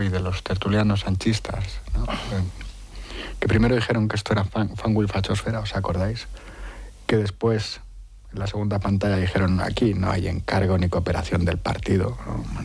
de los tertulianos sanchistas, ¿no? Que primero dijeron que esto era fango y fachosfera, ¿os acordáis? Que después, en la segunda pantalla, dijeron aquí no hay encargo ni cooperación del partido, ¿no?